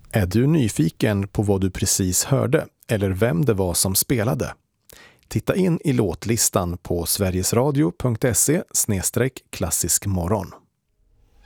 Är du nyfiken på vad du precis hörde eller vem det var som spelade? Titta in i låtlistan på sverigesradio.se/klassiskmorgon.